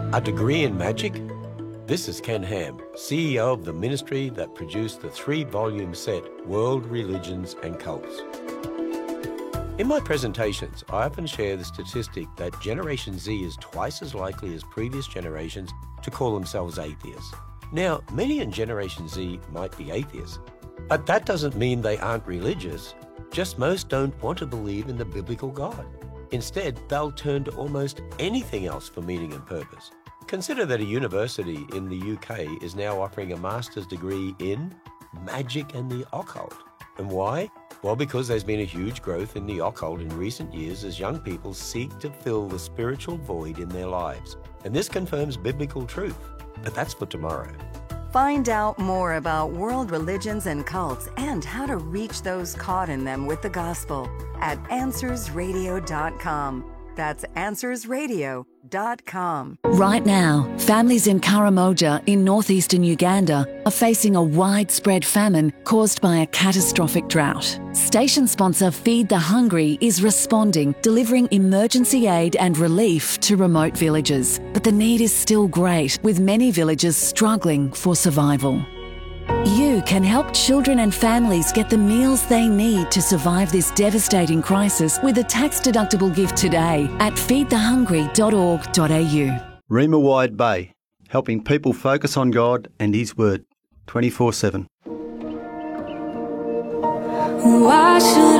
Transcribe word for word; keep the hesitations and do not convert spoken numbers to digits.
A degree in magic? This is Ken Ham, C E O of the ministry that produced the three-volume set World Religions and Cults. In my presentations, I often share the statistic that Generation Z is twice as likely as previous generations to call themselves atheists. Now, many in Generation Z might be atheists, but that doesn't mean they aren't religious. Just most don't want to believe in the biblical God. Instead, they'll turn to almost anything else for meaning and purpose. Consider that a university in the U K is now offering a master's degree in magic and the occult. And why? Well, because there's been a huge growth in the occult in recent years as young people seek to fill the spiritual void in their lives. And this confirms biblical truth. But that's for tomorrow. Find out more about world religions and cults and how to reach those caught in them with the gospel at answers radio dot com. That's answers radio dot com. Right now, families in Karamoja in northeastern Uganda are facing a widespread famine caused by a catastrophic drought. Station sponsor Feed the Hungry is responding, delivering emergency aid and relief to remote villages. But the need is still great, with many villages struggling for survival. You can help children and families get the meals they need to survive this devastating crisis with a tax-deductible gift today at feed the hungry dot org dot a u. Rima Wide Bay, helping people focus on God and His Word, twenty-four seven. Why should